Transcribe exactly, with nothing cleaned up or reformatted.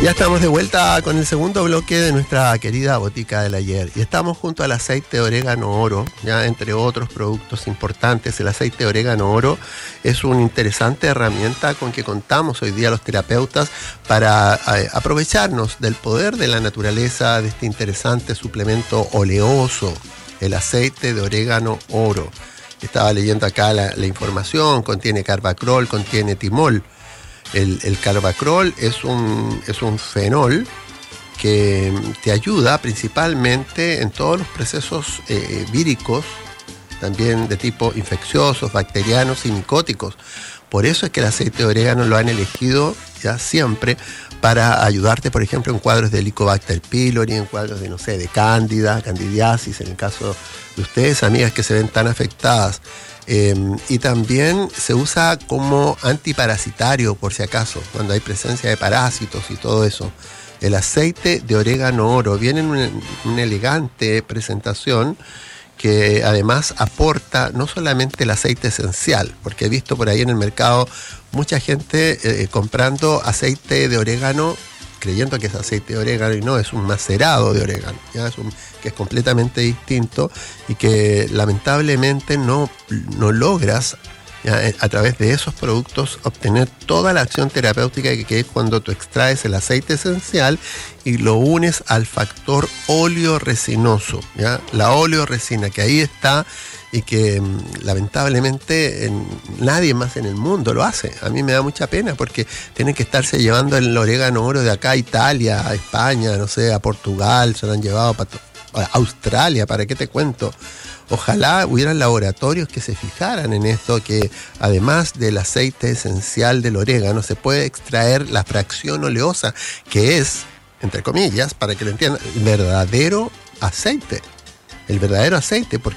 Ya estamos de vuelta con el segundo bloque de nuestra querida botica del ayer y estamos junto al aceite de orégano oro, ya entre otros productos importantes. El aceite de orégano oro es una interesante herramienta con que contamos hoy día los terapeutas para eh, aprovecharnos del poder de la naturaleza, de este interesante suplemento oleoso, el aceite de orégano oro. Estaba leyendo acá la, la información, contiene carbacrol, contiene timol. El, el carbacrol es un, es un fenol que te ayuda principalmente en todos los procesos eh, víricos, también de tipo infecciosos, bacterianos y micóticos. Por eso es que el aceite de orégano lo han elegido ya siempre para ayudarte, por ejemplo, en cuadros de Helicobacter pylori, en cuadros de, no sé, de cándida, candidiasis, en el caso de ustedes, amigas que se ven tan afectadas. Eh, y también se usa como antiparasitario, por si acaso, cuando hay presencia de parásitos y todo eso. El aceite de orégano oro viene en una, una elegante presentación que además aporta no solamente el aceite esencial, porque he visto por ahí en el mercado mucha gente eh, comprando aceite de orégano creyendo que es aceite de orégano y no, es un macerado de orégano, ¿ya? Es un, que es completamente distinto y que lamentablemente no, no logras, ¿ya?, a través de esos productos obtener toda la acción terapéutica que, que es cuando tú extraes el aceite esencial y lo unes al factor oleoresinoso, ¿ya? La oleoresina, que ahí está y que lamentablemente en, nadie más en el mundo lo hace. A mí me da mucha pena porque tienen que estarse llevando el orégano oro de acá a Italia, a España, no sé, a Portugal, se lo han llevado para a Australia, ¿para qué te cuento? Ojalá hubieran laboratorios que se fijaran en esto, que además del aceite esencial del orégano se puede extraer la fracción oleosa, que es, entre comillas, para que lo entiendan, el verdadero aceite. El verdadero aceite, ¿por